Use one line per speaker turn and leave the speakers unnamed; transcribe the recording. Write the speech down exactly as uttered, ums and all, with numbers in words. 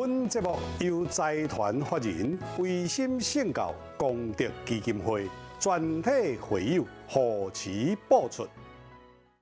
本节目由财团法人维新圣教功德基金会全体会友贺持播出。